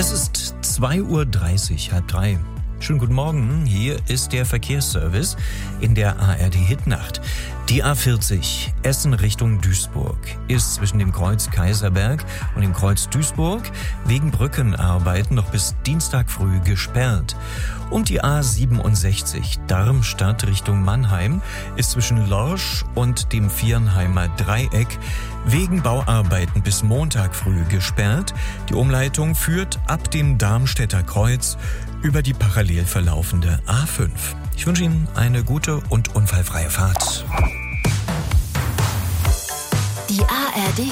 Es ist 2:30 Uhr, halb drei. Schönen guten Morgen, hier ist der Verkehrsservice in der ARD Hitnacht. Die A40 Essen Richtung Duisburg ist zwischen dem Kreuz Kaiserberg und dem Kreuz Duisburg wegen Brückenarbeiten noch bis Dienstag früh gesperrt. Und die A67 Darmstadt Richtung Mannheim ist zwischen Lorsch und dem Viernheimer Dreieck wegen Bauarbeiten bis Montag früh gesperrt. Die Umleitung führt ab dem Darmstädter Kreuz über die parallel verlaufende A5. Ich wünsche Ihnen eine gute und unfallfreie Fahrt. Die ARD